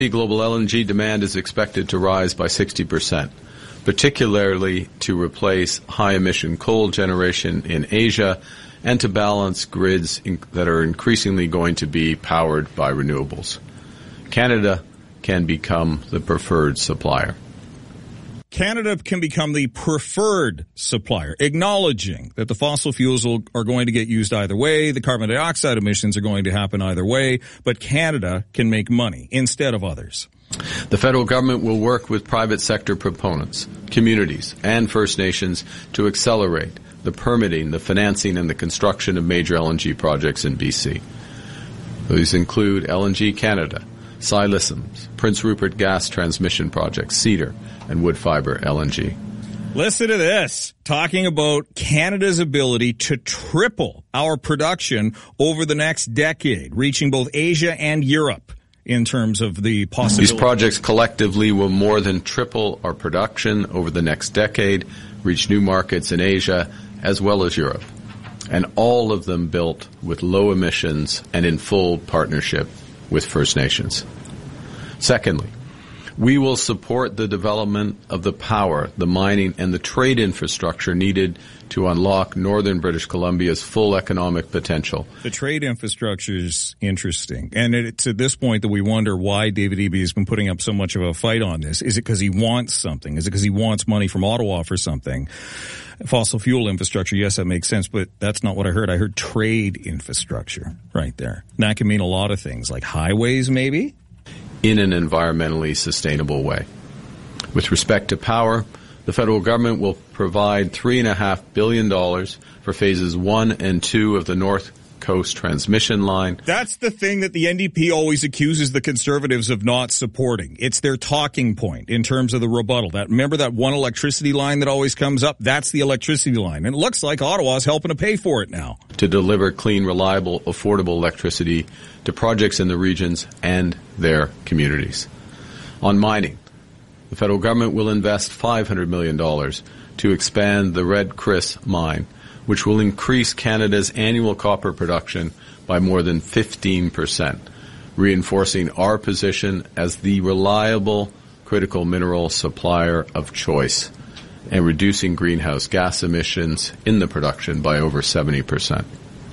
Global LNG demand is expected to rise by 60%, particularly to replace high-emission coal generation in Asia and to balance grids that are increasingly going to be powered by renewables. Canada can become the preferred supplier. Canada can become the preferred supplier, acknowledging that the fossil fuels are going to get used either way, the carbon dioxide emissions are going to happen either way, but Canada can make money instead of others. The federal government will work with private sector proponents, communities, and First Nations to accelerate the permitting, the financing, and the construction of major LNG projects in BC. These include LNG Canada, Ksi Lisims, Prince Rupert Gas Transmission Project, Cedar, and Woodfibre LNG. Listen to this, talking about Canada's ability to triple our production over the next decade, reaching both Asia and Europe in terms of the possibility. These projects collectively will more than triple our production over the next decade, reach new markets in Asia as well as Europe, and all of them built with low emissions and in full partnership with First Nations. Secondly, we will support the development of the power, the mining, and the trade infrastructure needed to unlock northern British Columbia's full economic potential. The trade infrastructure is interesting. And it's at this point that we wonder why David Eby has been putting up so much of a fight on this. Is it because he wants something? Is it because he wants money from Ottawa for something? Fossil fuel infrastructure, yes, that makes sense, but that's not what I heard. I heard trade infrastructure right there. And that can mean a lot of things, like highways maybe? In an environmentally sustainable way. With respect to power, the federal government will provide $3.5 billion for phases 1 and 2 of the North Coast Transmission Line. That's the thing that the NDP always accuses the Conservatives of not supporting. It's their talking point in terms of the rebuttal. Remember that one electricity line that always comes up? That's the electricity line. And it looks like Ottawa's helping to pay for it now. To deliver clean, reliable, affordable electricity to projects in the regions and their communities. On mining, the federal government will invest $500 million to expand the Red Chris mine, which will increase Canada's annual copper production by more than 15%, reinforcing our position as the reliable critical mineral supplier of choice and reducing greenhouse gas emissions in the production by over 70%.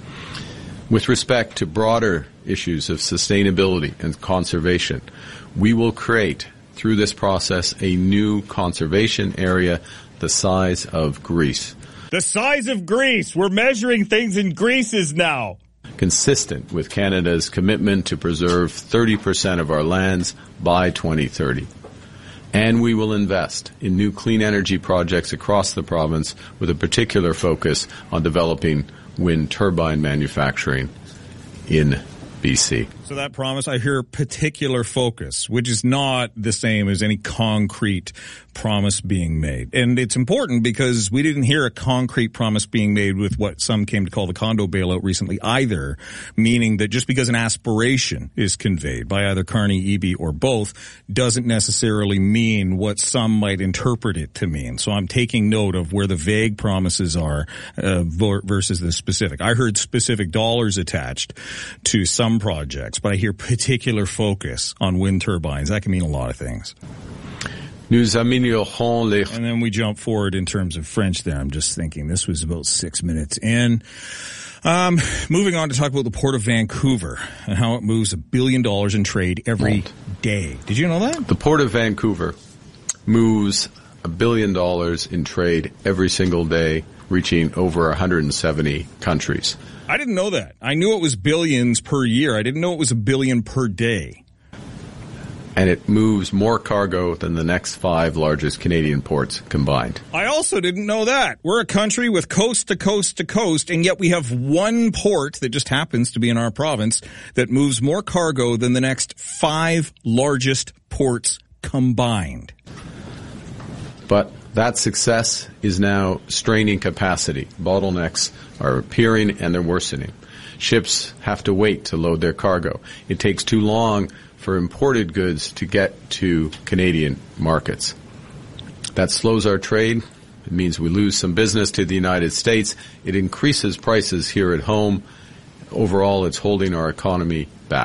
With respect to broader issues of sustainability and conservation, we will create, through this process, a new conservation area the size of Greece. The size of Greece! We're measuring things in Greece's now! Consistent with Canada's commitment to preserve 30% of our lands by 2030. And we will invest in new clean energy projects across the province with a particular focus on developing wind turbine manufacturing in BC. So that promise, I hear particular focus, which is not the same as any concrete promise being made. And it's important because we didn't hear a concrete promise being made with what some came to call the condo bailout recently either, meaning that just because an aspiration is conveyed by either Carney, Eby, or both doesn't necessarily mean what some might interpret it to mean. So I'm taking note of where the vague promises are versus the specific. I heard specific dollars attached to some projects, but I hear particular focus on wind turbines. That can mean a lot of things. Nous améliorons les... And then we jump forward in terms of French there. I'm just thinking this was about 6 minutes in. Moving on to talk about the Port of Vancouver and how it moves $1 billion in trade every day. Did you know that? The Port of Vancouver moves $1 billion in trade every single day, reaching over 170 countries. I didn't know that. I knew it was billions per year. I didn't know it was $1 billion per day. And it moves more cargo than the next 5 largest Canadian ports combined. I also didn't know that. We're a country with coast to coast to coast, and yet we have one port that just happens to be in our province that moves more cargo than the next 5 largest ports combined. But that success is now straining capacity. Bottlenecks are appearing and they're worsening. Ships have to wait to load their cargo. It takes too long for imported goods to get to Canadian markets. That slows our trade. It means we lose some business to the United States. It increases prices here at home. Overall, it's holding our economy back.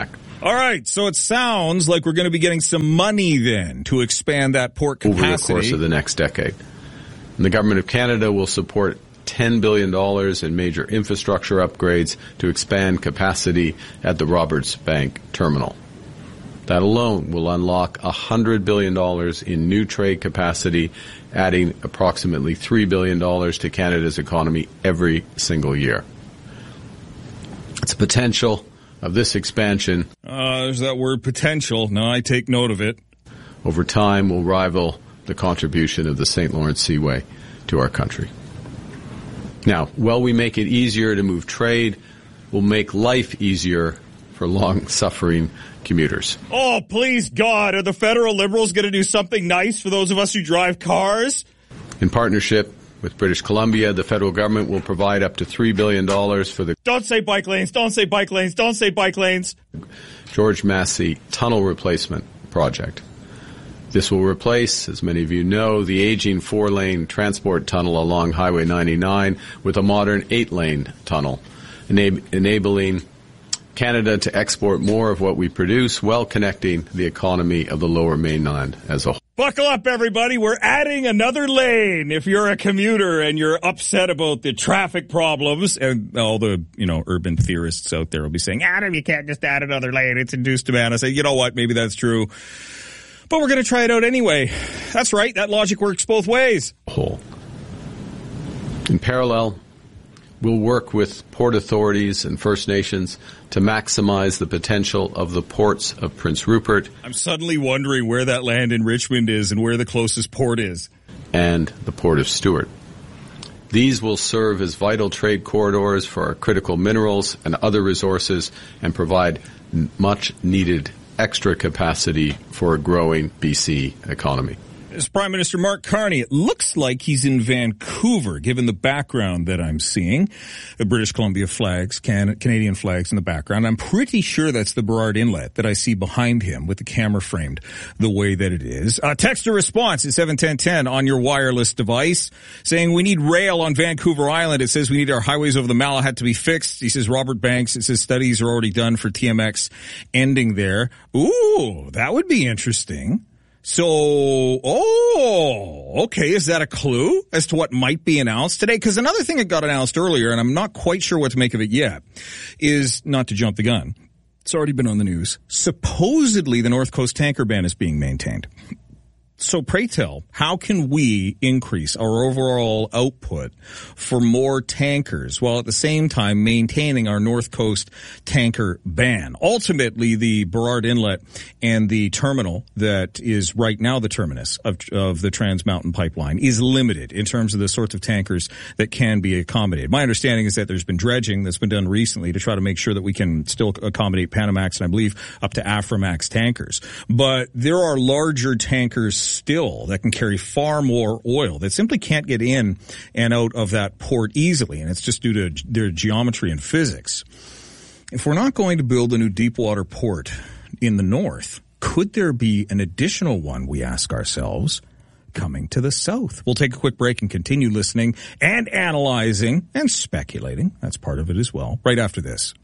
All right, so it sounds like we're going to be getting some money then to expand that port capacity over the course of the next decade. And the Government of Canada will support $10 billion in major infrastructure upgrades to expand capacity at the Roberts Bank terminal. That alone will unlock $100 billion in new trade capacity, adding approximately $3 billion to Canada's economy every single year. It's potential of this expansion. There's that word potential. Now I take note of it. Over time will rival the contribution of the St. Lawrence Seaway to our country. Now, while we make it easier to move trade, we'll make life easier for long-suffering commuters. Oh, please, God, are the federal Liberals going to do something nice for those of us who drive cars? In partnership with British Columbia, the federal government will provide up to $3 billion for the... Don't say bike lanes, don't say bike lanes, don't say bike lanes. George Massey Tunnel Replacement Project. This will replace, as many of you know, the aging 4-lane transport tunnel along Highway 99 with a modern 8-lane tunnel, enabling Canada to export more of what we produce while connecting the economy of the Lower Mainland as a whole. Buckle up, everybody. We're adding another lane. If you're a commuter and you're upset about the traffic problems, and all the, urban theorists out there will be saying, Adam, you can't just add another lane. It's induced demand. I say, you know what? Maybe that's true. But we're going to try it out anyway. That's right. That logic works both ways. In parallel, we'll work with port authorities and First Nations to maximize the potential of the ports of Prince Rupert. I'm suddenly wondering where that land in Richmond is and where the closest port is. And the Port of Stewart. These will serve as vital trade corridors for our critical minerals and other resources and provide much needed extra capacity for a growing BC economy. As Prime Minister Mark Carney, it looks like he's in Vancouver, given the background that I'm seeing. The British Columbia flags, Canadian flags in the background. I'm pretty sure that's the Burrard Inlet that I see behind him with the camera framed the way that it is. Text a response at 71010 on your wireless device saying we need rail on Vancouver Island. It says we need our highways over the Malahat to be fixed. He says Robert Banks. It says studies are already done for TMX ending there. Ooh, that would be interesting. So, okay, is that a clue as to what might be announced today? Because another thing that got announced earlier, and I'm not quite sure what to make of it yet, is, not to jump the gun, it's already been on the news, supposedly the North Coast tanker ban is being maintained. So pray tell, how can we increase our overall output for more tankers while at the same time maintaining our North Coast tanker ban? Ultimately, the Burrard Inlet and the terminal that is right now the terminus of the Trans Mountain Pipeline is limited in terms of the sorts of tankers that can be accommodated. My understanding is that there's been dredging that's been done recently to try to make sure that we can still accommodate Panamax and I believe up to Aframax tankers. But there are larger tankers still that can carry far more oil that simply can't get in and out of that port easily, and it's just due to their geometry and physics. If we're not going to build a new deepwater port in the north, could there be an additional one, we ask ourselves, coming to the south? We'll take a quick break and continue listening and analyzing and speculating. That's part of it as well, right after this.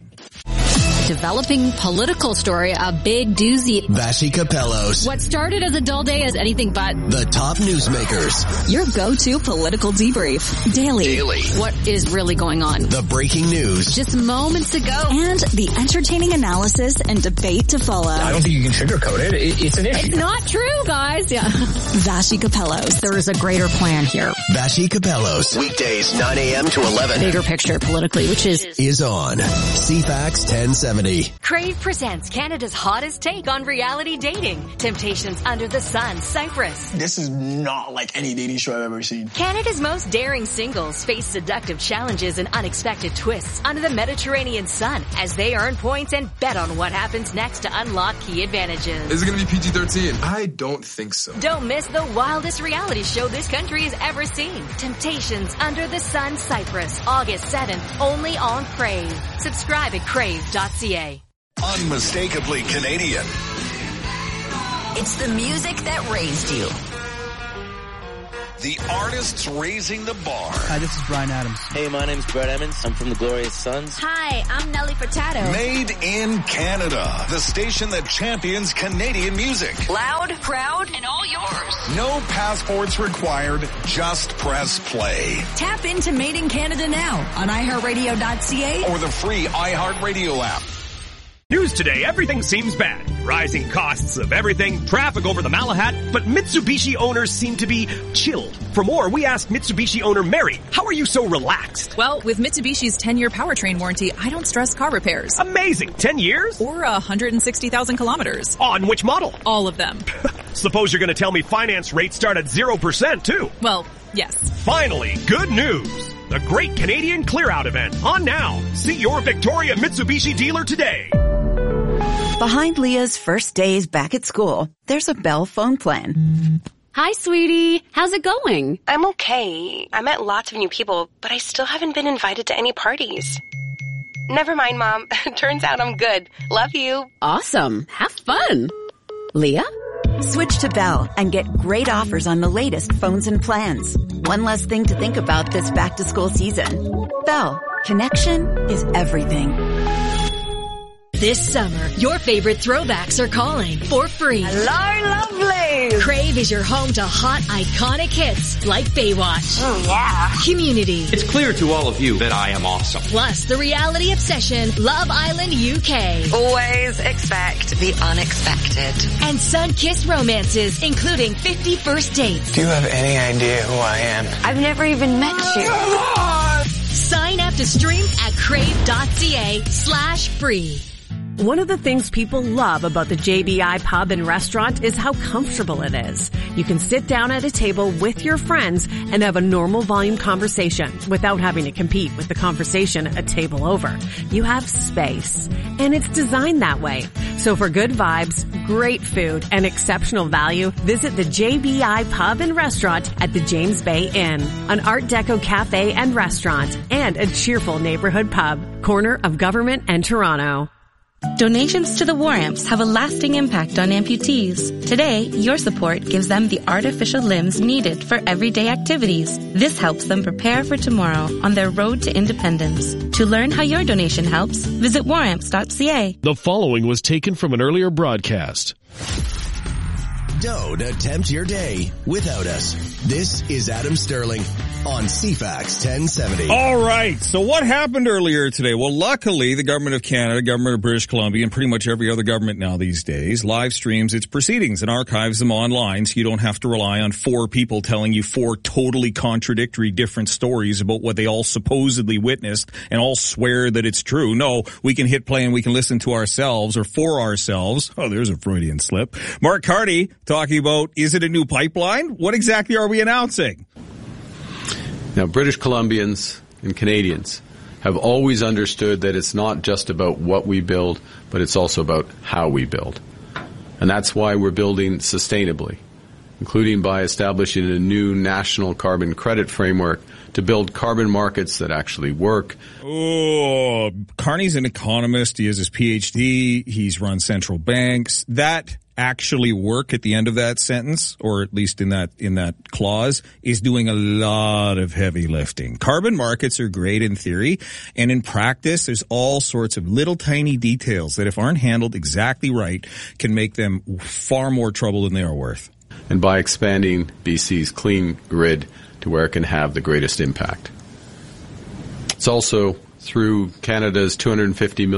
Developing political story, a big doozy. Vassy Capellos. What started as a dull day is anything but. The top newsmakers. Your go-to political debrief. Daily. What is really going on? The breaking news. Just moments ago. And the entertaining analysis and debate to follow. I don't think you can sugarcoat it. It's an issue. It's not true, guys. Yeah. Vassy Capellos. There is a greater plan here. Vassy Capellos. Weekdays, 9 a.m. to 11. Bigger picture politically, which is on CFAX 1070. Crave presents Canada's hottest take on reality dating. Temptations Under the Sun, Cyprus. This is not like any dating show I've ever seen. Canada's most daring singles face seductive challenges and unexpected twists under the Mediterranean sun as they earn points and bet on what happens next to unlock key advantages. Is it going to be PG-13? I don't think so. Don't miss the wildest reality show this country has ever seen. Temptations Under the Sun, Cyprus, August 7th, only on Crave. Subscribe at crave.ca. Unmistakably Canadian. It's the music that raised you. The artists raising the bar. Hi, this is Bryan Adams. Hey, my name's Brett Emmons. I'm from the Glorious Sons. Hi, I'm Nelly Furtado. Made in Canada. The station that champions Canadian music. Loud, proud, and all yours. No passports required. Just press play. Tap into Made in Canada now on iHeartRadio.ca or the free iHeartRadio app. News today, everything seems bad. Rising costs of everything, traffic over the Malahat, but Mitsubishi owners seem to be chilled. For more, we asked Mitsubishi owner Mary, how are you so relaxed? Well, with Mitsubishi's 10-year powertrain warranty, I don't stress car repairs. Amazing! 10 years? Or 160,000 kilometers. On which model? All of them. Suppose you're going to tell me finance rates start at 0% too. Well, yes. Finally, good news. The Great Canadian Clear Out event on now. See your Victoria Mitsubishi dealer today. Behind Leah's first days back at school, there's a Bell phone plan. Hi, sweetie. How's it going? I'm okay. I met lots of new people, but I still haven't been invited to any parties. Never mind, Mom. Turns out I'm good. Love you. Awesome. Have fun. Leah? Switch to Bell and get great offers on the latest phones and plans. One less thing to think about this back-to-school season. Bell. Connection is everything. This summer, your favorite throwbacks are calling for free. Hello, lovely! Crave is your home to hot, iconic hits like Baywatch. Oh, yeah. Community. It's clear to all of you that I am awesome. Plus the reality obsession, Love Island UK. Always expect the unexpected. And sun-kissed romances, including 50 First Dates. Do you have any idea who I am? I've never even met you. Come on! Sign up to stream at crave.ca/free. One of the things people love about the JBI Pub and Restaurant is how comfortable it is. You can sit down at a table with your friends and have a normal volume conversation without having to compete with the conversation a table over. You have space, and it's designed that way. So for good vibes, great food, and exceptional value, visit the JBI Pub and Restaurant at the James Bay Inn, an Art Deco cafe and restaurant, and a cheerful neighborhood pub, corner of Government and Toronto. Donations to the War Amps have a lasting impact on amputees. Today, your support gives them the artificial limbs needed for everyday activities. This helps them prepare for tomorrow on their road to independence. To learn how your donation helps, visit waramps.ca. The following was taken from an earlier broadcast. Don't attempt your day without us. This is Adam Sterling on CFAX 1070. All right. So what happened earlier today? Well, luckily, the Government of Canada, Government of British Columbia, and pretty much every other government now these days live streams its proceedings and archives them online, so you don't have to rely on four people telling you four totally contradictory different stories about what they all supposedly witnessed and all swear that it's true. No, we can hit play and we can listen to ourselves or for ourselves. Oh, there's a Freudian slip. Mark Carty talking about, is it a new pipeline? What exactly are we announcing? Now, British Columbians and Canadians have always understood that it's not just about what we build, but it's also about how we build. And that's why we're building sustainably, including by establishing a new national carbon credit framework to build carbon markets that actually work. Oh, Carney's an economist. He has his PhD. He's run central banks. That actually work at the end of that sentence, or at least in that clause, is doing a lot of heavy lifting. Carbon markets are great in theory, and in practice, there's all sorts of little tiny details that, if aren't handled exactly right, can make them far more trouble than they are worth. And by expanding BC's clean grid to where it can have the greatest impact. It's also through Canada's $250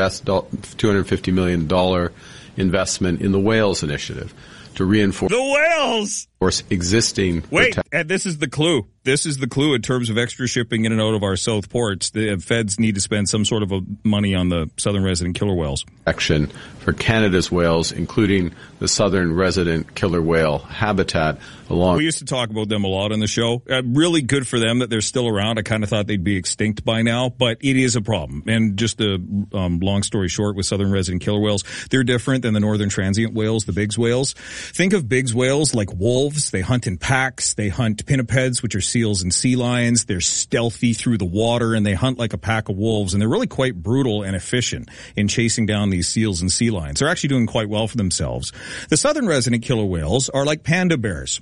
million investment in the Whales Initiative to reinforce the whales existing. Wait, and this is the clue. This is the clue in terms of extra shipping in and out of our south ports. The feds need to spend some sort of money on the southern resident killer whales. Action for Canada's whales, including the southern resident killer whale habitat along. We used to talk about them a lot on the show. Really good for them that they're still around. I kind of thought they'd be extinct by now, but it is a problem. And just a long story short, with southern resident killer whales, they're different than the northern transient whales, the Biggs whales. Think of Biggs whales like wolves. They hunt in packs. They hunt pinnipeds, which are sea seals and sea lions. They're stealthy through the water, and they hunt like a pack of wolves, and they're really quite brutal and efficient in chasing down these seals and sea lions. They're actually doing quite well for themselves. The southern resident killer whales are like panda bears.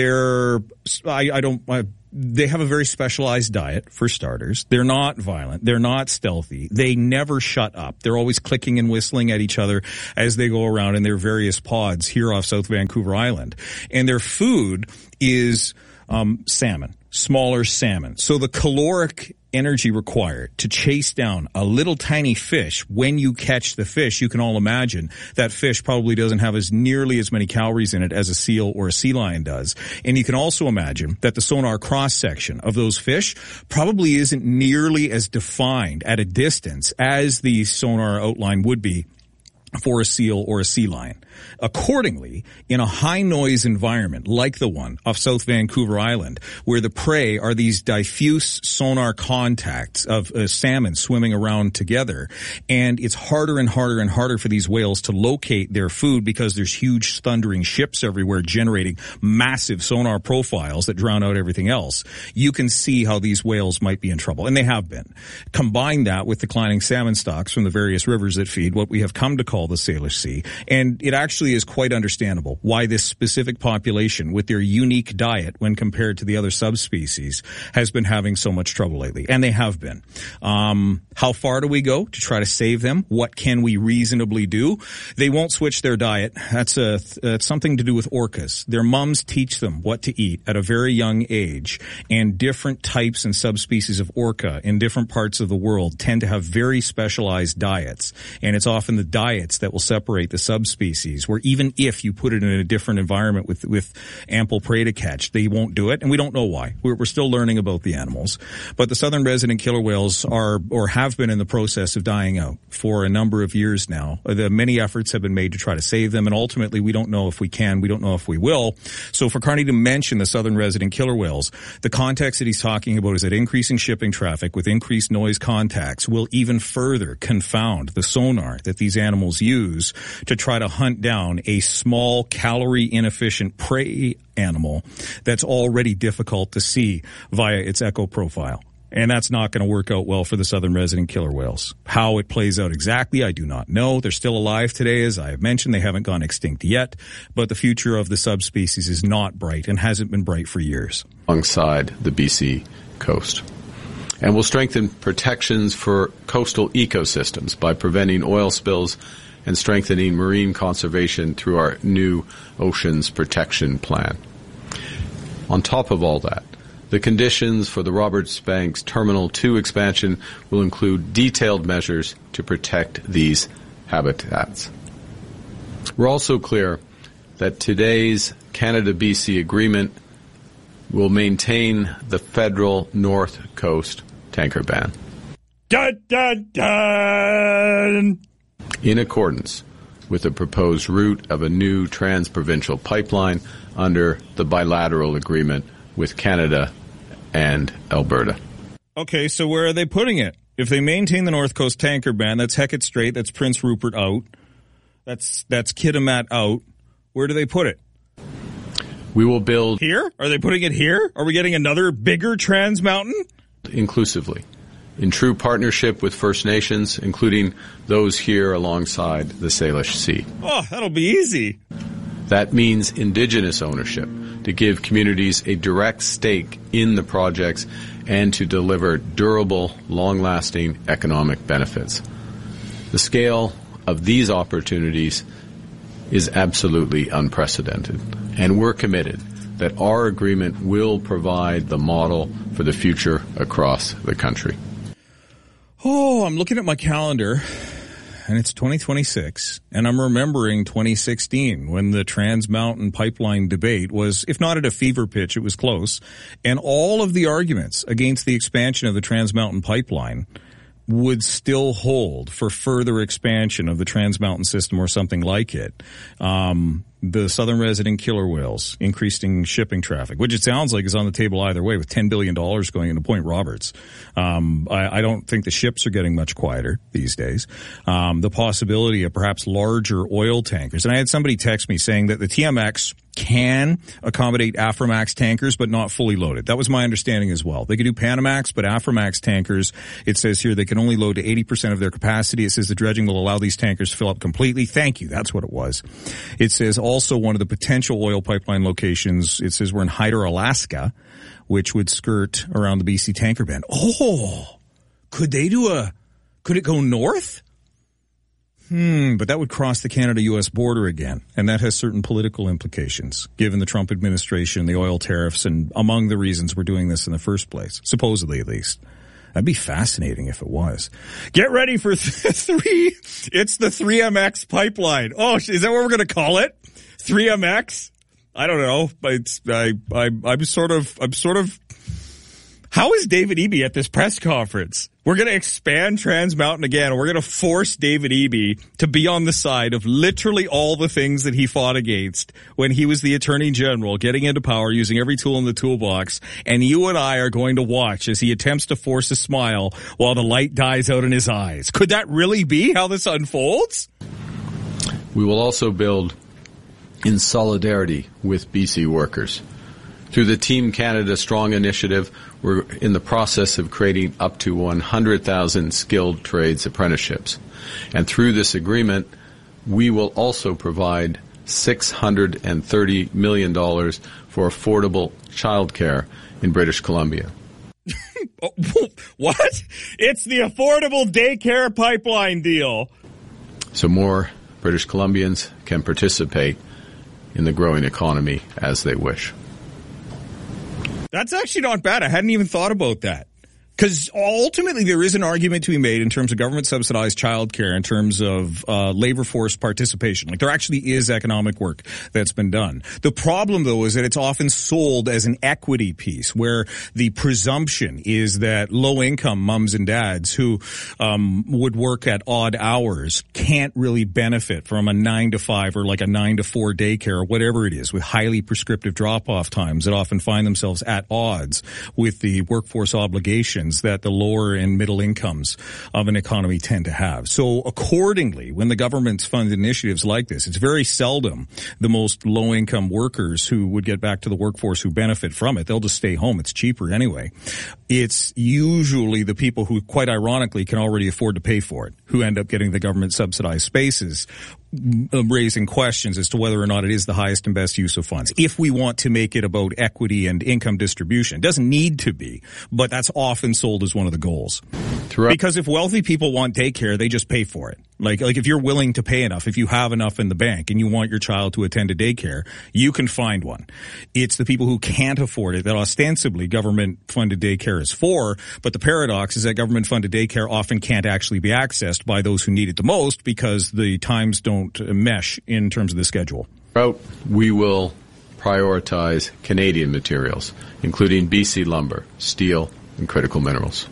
They have a very specialized diet, for starters. They're not violent. They're not stealthy. They never shut up. They're always clicking and whistling at each other as they go around in their various pods here off South Vancouver Island. And their food is salmon, smaller salmon. So the caloric energy required to chase down a little tiny fish, when you catch the fish, you can all imagine that fish probably doesn't have nearly as many calories in it as a seal or a sea lion does. And you can also imagine that the sonar cross-section of those fish probably isn't nearly as defined at a distance as the sonar outline would be for a seal or a sea lion. Accordingly, in a high-noise environment like the one off South Vancouver Island, where the prey are these diffuse sonar contacts of salmon swimming around together, and it's harder and harder and harder for these whales to locate their food because there's huge thundering ships everywhere generating massive sonar profiles that drown out everything else, you can see how these whales might be in trouble, and they have been. Combine that with declining salmon stocks from the various rivers that feed what we have come to call the Salish Sea, and it actually is quite understandable why this specific population, with their unique diet when compared to the other subspecies, has been having so much trouble lately. And they have been. How far do we go to try to save them? What can we reasonably do? They won't switch their diet. That's something to do with orcas. Their mums teach them what to eat at a very young age, and different types and subspecies of orca in different parts of the world tend to have very specialized diets. And it's often the diets that will separate the subspecies, where even if you put it in a different environment with ample prey to catch, they won't do it, and we don't know why. We're still learning about the animals. But the southern resident killer whales are, or have been, in the process of dying out for a number of years now. Many efforts have been made to try to save them, and ultimately we don't know if we can, we don't know if we will. So for Carney to mention the southern resident killer whales, the context that he's talking about is that increasing shipping traffic with increased noise contacts will even further confound the sonar that these animals use to try to hunt down a small, calorie-inefficient prey animal that's already difficult to see via its echo profile. And that's not going to work out well for the southern resident killer whales. How it plays out exactly, I do not know. They're still alive today, as I have mentioned. They haven't gone extinct yet. But the future of the subspecies is not bright and hasn't been bright for years. Alongside the BC coast. And will strengthen protections for coastal ecosystems by preventing oil spills and strengthening marine conservation through our new Oceans Protection Plan. On top of all that, the conditions for the Roberts Banks Terminal 2 expansion will include detailed measures to protect these habitats. We're also clear that today's Canada-BC agreement will maintain the federal North Coast tanker ban. Dun, dun, dun. In accordance with the proposed route of a new trans-provincial pipeline under the bilateral agreement with Canada and Alberta. Okay, so where are they putting it? If they maintain the North Coast tanker ban, that's Hecate Strait, that's Prince Rupert out, that's Kitimat out. Where do they put it? We will build... Here? Are they putting it here? Are we getting another bigger Trans Mountain? Inclusively, in true partnership with First Nations, including those here alongside the Salish Sea. Oh, that'll be easy. That means Indigenous ownership, to give communities a direct stake in the projects and to deliver durable, long-lasting economic benefits. The scale of these opportunities is absolutely unprecedented, and we're committed that our agreement will provide the model for the future across the country. Oh, I'm looking at my calendar, and it's 2026, and I'm remembering 2016 when the Trans Mountain Pipeline debate was, if not at a fever pitch, it was close, and all of the arguments against the expansion of the Trans Mountain Pipeline would still hold for further expansion of the Trans Mountain system or something like it. The southern resident killer whales, increasing shipping traffic, which it sounds like is on the table either way, with $10 billion going into Point Roberts. I don't think the ships are getting much quieter these days. The possibility of perhaps larger oil tankers. And I had somebody text me saying that the TMX can accommodate Aframax tankers, but not fully loaded. That was my understanding as well. They could do Panamax, but Aframax tankers, it says here, they can only load to 80% of their capacity. It says the dredging will allow these tankers to fill up completely. Thank you. That's what it was. It says also one of the potential oil pipeline locations, it says we're in Hyder, Alaska, which would skirt around the BC tanker ban. Oh, could it go north? But that would cross the Canada-U.S. border again, and that has certain political implications, given the Trump administration, the oil tariffs, and among the reasons we're doing this in the first place, supposedly at least. That'd be fascinating if it was. Get ready for it's the 3MX pipeline. Oh, is that what we're going to call it? 3MX? I don't know, but I'm sort of. How is David Eby at this press conference? We're going to expand Trans Mountain again, and we're going to force David Eby to be on the side of literally all the things that he fought against when he was the Attorney General, getting into power, using every tool in the toolbox. And you and I are going to watch as he attempts to force a smile while the light dies out in his eyes. Could that really be how this unfolds? We will also build in solidarity with BC workers. Through the Team Canada Strong initiative, we're in the process of creating up to 100,000 skilled trades apprenticeships. And through this agreement, we will also provide $630 million for affordable childcare in British Columbia. What? It's the affordable daycare pipeline deal. So more British Columbians can participate in the growing economy as they wish. That's actually not bad. I hadn't even thought about that. Because ultimately there is an argument to be made in terms of government-subsidized childcare, in terms of labor force participation. Like, there actually is economic work that's been done. The problem, though, is that it's often sold as an equity piece, where the presumption is that low-income mums and dads who would work at odd hours can't really benefit from a 9 to 5 or like a 9 to 4 daycare or whatever it is, with highly prescriptive drop-off times that often find themselves at odds with the workforce obligations that the lower and middle incomes of an economy tend to have. So accordingly, when the government's fund initiatives like this, it's very seldom the most low-income workers who would get back to the workforce who benefit from it. They'll just stay home. It's cheaper anyway. It's usually the people who, quite ironically, can already afford to pay for it, who end up getting the government-subsidized spaces, raising questions as to whether or not it is the highest and best use of funds. If we want to make it about equity and income distribution, it doesn't need to be, but that's often sold as one of the goals. Because if wealthy people want daycare, they just pay for it. Like if you're willing to pay enough, if you have enough in the bank and you want your child to attend a daycare, you can find one. It's the people who can't afford it that ostensibly government-funded daycare is for, but the paradox is that government-funded daycare often can't actually be accessed by those who need it the most because the times don't mesh in terms of the schedule. We will prioritize Canadian materials, including BC lumber, steel, and critical minerals.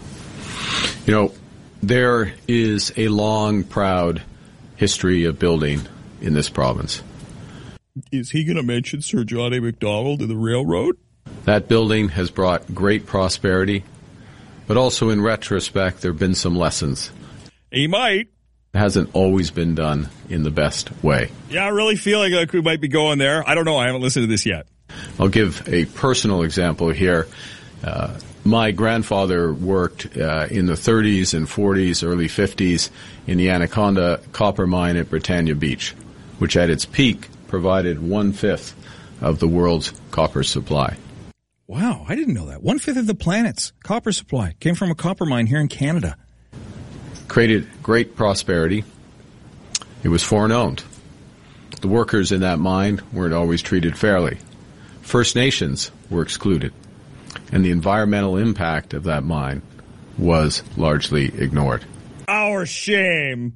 You know, there is a long, proud history of building in this province. Is he going to mention Sir John A. Macdonald and the railroad? That building has brought great prosperity, but also in retrospect, there have been some lessons. He might. It hasn't always been done in the best way. Yeah, I really feel like we might be going there. I don't know. I haven't listened to this yet. I'll give a personal example here. My grandfather worked in the 30s and 40s, early 50s in the Anaconda copper mine at Britannia Beach, which at its peak provided 1/5 of the world's copper supply. Wow, I didn't know that. 1/5 of the planet's copper supply came from a copper mine here in Canada. Created great prosperity. It was foreign owned. The workers in that mine weren't always treated fairly. First Nations were excluded. And the environmental impact of that mine was largely ignored. Our shame.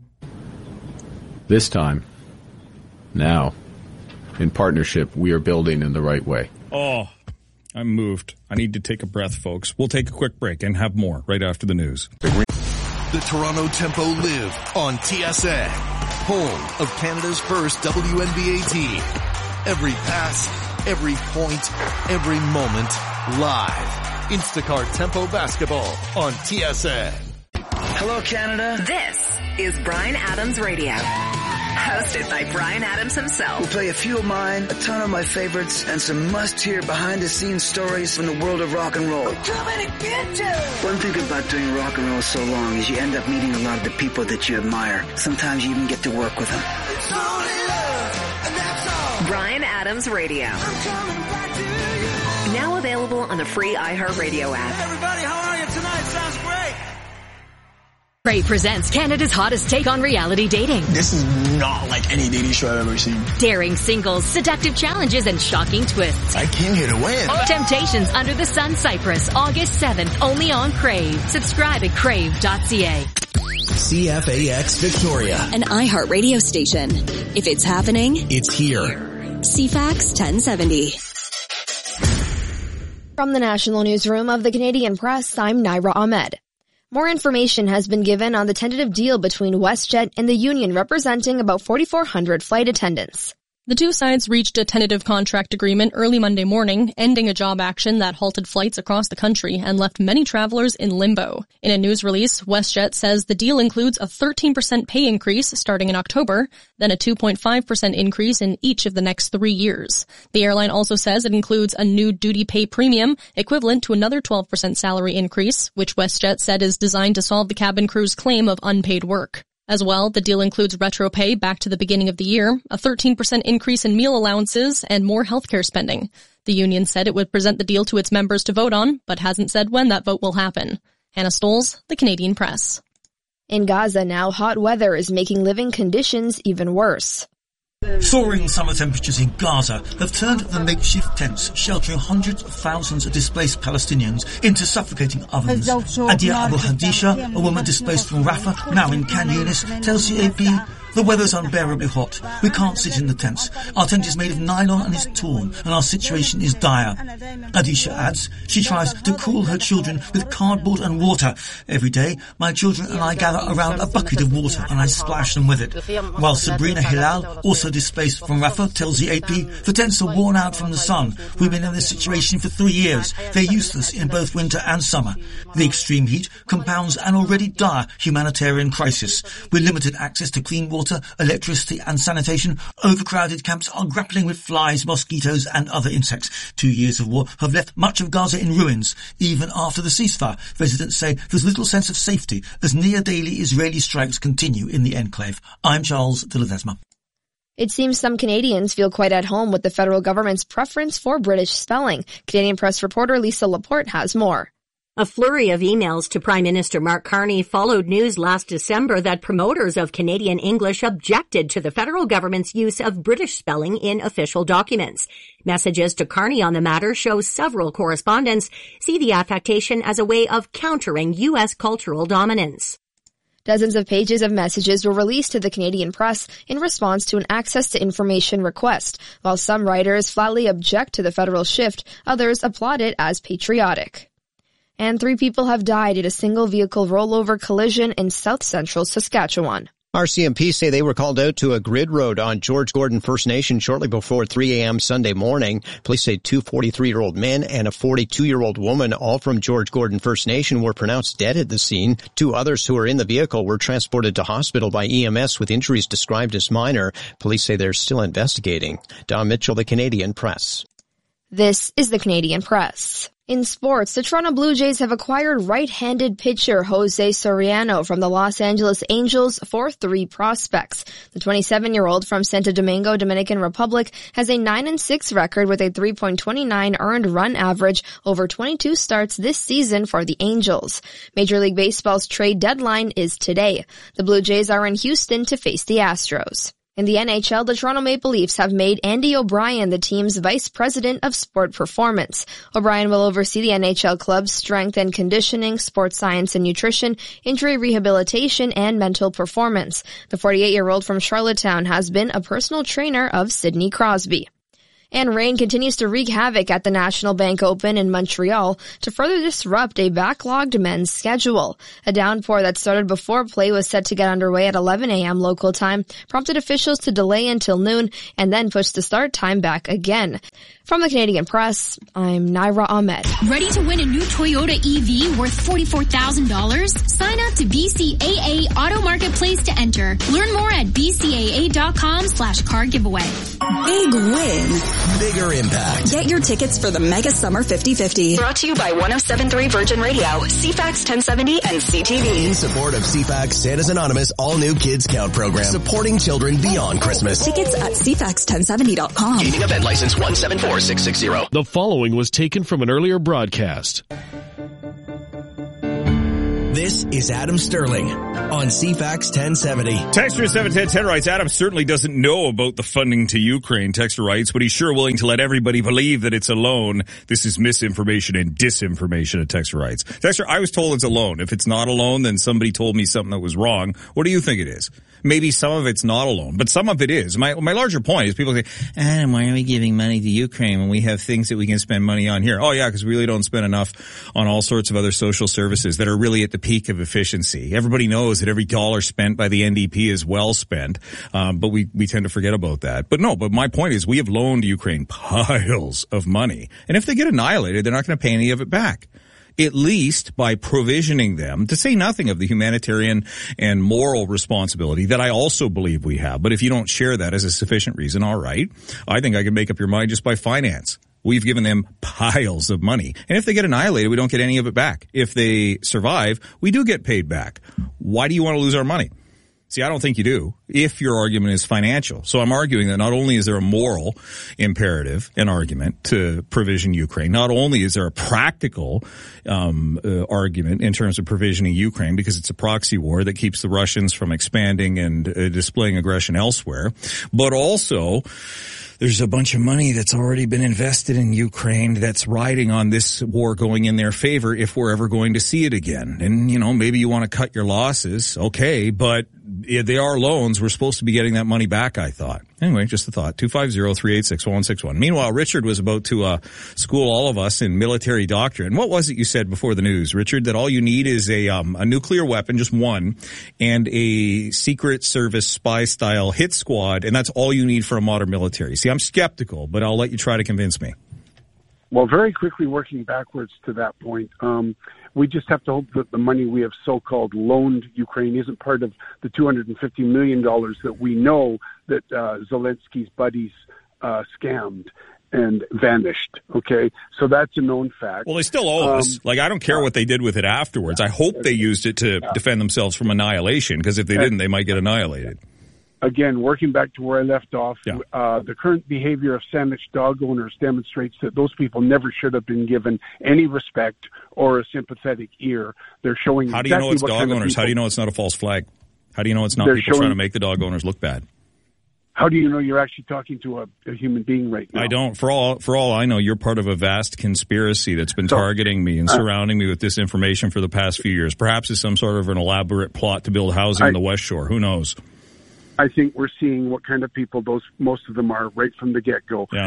This time, now, in partnership, we are building in the right way. Oh, I'm moved. I need to take a breath, folks. We'll take a quick break and have more right after the news. The Toronto Tempo live on TSN, home of Canada's first WNBA team. Every pass, every point, every moment, live. Instacart Tempo Basketball on TSN. Hello, Canada. This is Bryan Adams Radio. Hosted by Bryan Adams himself. We'll play a few of mine, a ton of my favorites, and some must-hear behind-the-scenes stories from the world of rock and roll. I'm coming to get you! One thing about doing rock and roll so long is you end up meeting a lot of the people that you admire. Sometimes you even get to work with them. It's only love, and that's all. Bryan Adams Radio. I'm coming back to you. Now available on the free iHeartRadio app. Hey everybody, how are you tonight? Sounds great. Crave presents Canada's hottest take on reality dating. This is not like any dating show I've ever seen. Daring singles, seductive challenges, and shocking twists. I came here to win. Temptations Under the Sun Cyprus, August 7th, only on Crave. Subscribe at crave.ca. CFAX Victoria. An iHeartRadio station. If it's happening, it's here. CFAX 1070. From the National Newsroom of the Canadian Press, I'm Naira Ahmed. More information has been given on the tentative deal between WestJet and the union representing about 4,400 flight attendants. The two sides reached a tentative contract agreement early Monday morning, ending a job action that halted flights across the country and left many travelers in limbo. In a news release, WestJet says the deal includes a 13% pay increase starting in October, then a 2.5% increase in each of the next 3 years. The airline also says it includes a new duty pay premium, equivalent to another 12% salary increase, which WestJet said is designed to solve the cabin crew's claim of unpaid work. As well, the deal includes retro pay back to the beginning of the year, a 13% increase in meal allowances, and more healthcare spending. The union said it would present the deal to its members to vote on, but hasn't said when that vote will happen. Hannah Stoles, The Canadian Press. In Gaza now, hot weather is making living conditions even worse. Soaring summer temperatures in Gaza have turned the makeshift tents sheltering hundreds of thousands of displaced Palestinians into suffocating ovens. Adia Abu Hadisha, a woman displaced from Rafah, now in Khan Yunis, tells the AP, "The weather's unbearably hot. We can't sit in the tents. Our tent is made of nylon and is torn, and our situation is dire." Adisha adds she tries to cool her children with cardboard and water. "Every day, my children and I gather around a bucket of water and I splash them with it." While Sabrina Hilal, also displaced from Rafah, tells the AP, "The tents are worn out from the sun. We've been in this situation for 3 years. They're useless in both winter and summer. The extreme heat compounds an already dire humanitarian crisis. With limited access to clean water, electricity and sanitation, overcrowded camps are grappling with flies, mosquitoes and other insects. 2 years of war have left much of Gaza in ruins. Even after the ceasefire, residents say there's little sense of safety as near-daily Israeli strikes continue in the enclave. I'm Charles de Ledesma. It seems some Canadians feel quite at home with the federal government's preference for British spelling. Canadian Press reporter Lisa Laporte has more. A flurry of emails to Prime Minister Mark Carney followed news last December that promoters of Canadian English objected to the federal government's use of British spelling in official documents. Messages to Carney on the matter show several correspondents see the affectation as a way of countering U.S. cultural dominance. Dozens of pages of messages were released to the Canadian Press in response to an access to information request. While some writers flatly object to the federal shift, others applaud it as patriotic. And 3 people have died at a single vehicle rollover collision in south-central Saskatchewan. RCMP say they were called out to a grid road on George Gordon First Nation shortly before 3 a.m. Sunday morning. Police say 2 43-year-old men and a 42-year-old woman, all from George Gordon First Nation, were pronounced dead at the scene. 2 others who were in the vehicle were transported to hospital by EMS with injuries described as minor. Police say they're still investigating. Don Mitchell, The Canadian Press. This is The Canadian Press. In sports, the Toronto Blue Jays have acquired right-handed pitcher Jose Soriano from the Los Angeles Angels for 3 prospects. The 27-year-old from Santo Domingo, Dominican Republic, has a 9-6 record with a 3.29 earned run average over 22 starts this season for the Angels. Major League Baseball's trade deadline is today. The Blue Jays are in Houston to face the Astros. In the NHL, the Toronto Maple Leafs have made Andy O'Brien the team's vice president of sport performance. O'Brien will oversee the NHL club's strength and conditioning, sports science and nutrition, injury rehabilitation, and mental performance. The 48-year-old from Charlottetown has been a personal trainer of Sidney Crosby. And rain continues to wreak havoc at the National Bank Open in Montreal to further disrupt a backlogged men's schedule. A downpour that started before play was set to get underway at 11 a.m. local time prompted officials to delay until noon and then push the start time back again. From the Canadian Press, I'm Naira Ahmed. Ready to win a new Toyota EV worth $44,000? Sign up to BCAA Auto Marketplace to enter. Learn more at bcaa.com/car giveaway. Big win. Bigger impact. Get your tickets for the Mega Summer 50-50. Brought to you by 107.3 Virgin Radio, CFAX 1070, and CTV. In support of CFAX Santa's Anonymous all-new Kids Count program, supporting children beyond Christmas. Tickets at cfax1070.com. Gaming event license 174660. The following was taken from an earlier broadcast. This is Adam Sterling on CFAX 1070. Texter 71010 writes, Adam certainly doesn't know about the funding to Ukraine. Texter writes, but he's sure willing to let everybody believe that it's a loan. This is misinformation and disinformation, a texter writes. Texter, I was told it's a loan. If it's not a loan, then somebody told me something that was wrong. What do you think it is? Maybe some of it's not a loan, but some of it is. My larger point is people say, Adam, why are we giving money to Ukraine when we have things that we can spend money on here? Oh yeah, because we really don't spend enough on all sorts of other social services that are really at the peak of efficiency. Everybody knows that every dollar spent by the NDP is well spent, but we tend to forget about that. But my point is we have loaned Ukraine piles of money. And if they get annihilated, they're not going to pay any of it back. At least by provisioning them, to say nothing of the humanitarian and moral responsibility that I also believe we have. But if you don't share that as a sufficient reason, all right, I think I can make up your mind just by finance. We've given them piles of money. And if they get annihilated, we don't get any of it back. If they survive, we do get paid back. Why do you want to lose our money? See, I don't think you do, if your argument is financial. So I'm arguing that not only is there a moral imperative, an argument to provision Ukraine, not only is there a practical argument in terms of provisioning Ukraine because it's a proxy war that keeps the Russians from expanding and displaying aggression elsewhere, but also there's a bunch of money that's already been invested in Ukraine that's riding on this war going in their favor if we're ever going to see it again. And, maybe you want to cut your losses. Okay, but they are loans. We're supposed to be getting that money back, I thought. Anyway, just a thought. 250-386-1161. Meanwhile, Richard was about to school all of us in military doctrine. What was it you said before the news, Richard? That all you need is a nuclear weapon, just one, and a Secret Service spy-style hit squad, and that's all you need for a modern military. See, I'm skeptical, but I'll let you try to convince me. Well, very quickly working backwards to that point, we just have to hope that the money we have so-called loaned Ukraine isn't part of the $250 million that we know that Zelensky's buddies scammed and vanished. Okay, so that's a known fact. Well, they still owe us. I don't care what they did with it afterwards. I hope they used it to defend themselves from annihilation, because if they didn't, they might get annihilated. Again, working back to where I left off, the current behavior of Sandwich dog owners demonstrates that those people never should have been given any respect or a sympathetic ear. They're showing How do you know it's dog owners? How do you know it's not a false flag? How do you know it's not people trying to make the dog owners look bad? How do you know you're actually talking to a human being right now? I don't. For all I know, you're part of a vast conspiracy that's been targeting me and surrounding me with disinformation for the past few years. Perhaps it's some sort of an elaborate plot to build housing on the West Shore. Who knows? I think we're seeing what kind of people most of them are right from the get-go. Yeah.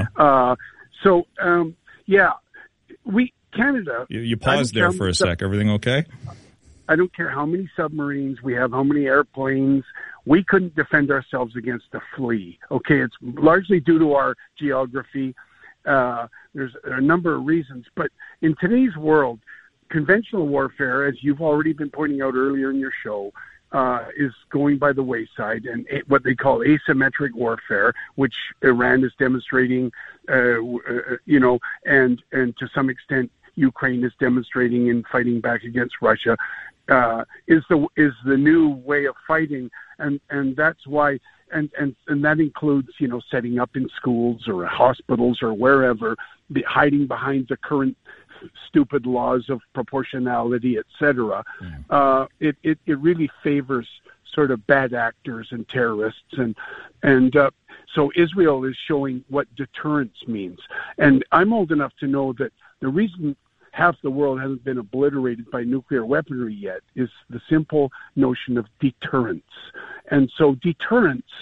Canada. You paused there for a sec. Everything okay? I don't care how many submarines we have, how many airplanes. We couldn't defend ourselves against a flea. Okay, it's largely due to our geography. There's a number of reasons, but in today's world, conventional warfare, as you've already been pointing out earlier in your show, is going by the wayside, and what they call asymmetric warfare, which Iran is demonstrating, and to some extent Ukraine is demonstrating in fighting back against Russia, is the new way of fighting, and that's why, and that includes setting up in schools or hospitals or wherever, hiding behind the current stupid laws of proportionality, etc. It really favors sort of bad actors and terrorists, and so Israel is showing what deterrence means. And I'm old enough to know that the reason half the world hasn't been obliterated by nuclear weaponry yet is the simple notion of deterrence. And so deterrence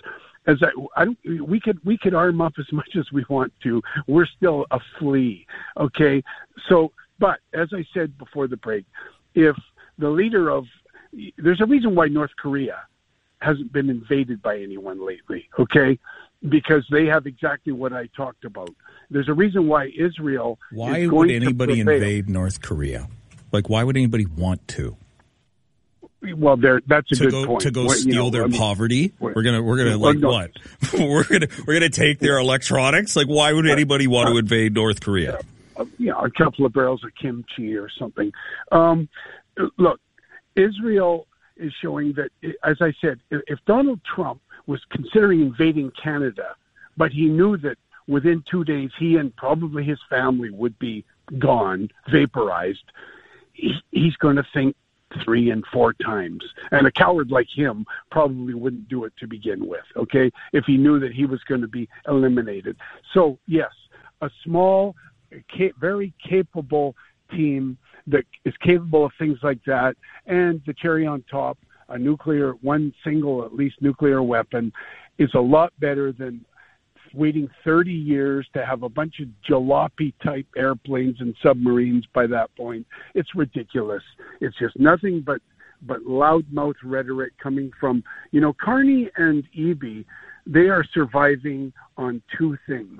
we could arm up as much as we want to. We're still a flea, okay? So, but as I said before the break, if the leader of, there's a reason why North Korea hasn't been invaded by anyone lately, okay? Because they have exactly what I talked about. There's a reason why Israel is going to prevail. Why would anybody invade North Korea? Like, why would anybody want to? Well, that's a good point. To go steal their poverty. We're gonna like what? we're gonna take their electronics. Like, why would anybody want to invade North Korea? A couple of barrels of kimchi or something. Look, Israel is showing that, as I said, if Donald Trump was considering invading Canada, but he knew that within 2 days he and probably his family would be gone, vaporized, he's going to think 3 and 4 times. And a coward like him probably wouldn't do it to begin with, okay, if he knew that he was going to be eliminated. So, yes, a small, very capable team that is capable of things like that, and the cherry on top, one single, at least, nuclear weapon, is a lot better than waiting 30 years to have a bunch of jalopy-type airplanes and submarines by that point. It's ridiculous. It's just nothing but loudmouth rhetoric coming from, Carney and Eby. They are surviving on 2 things.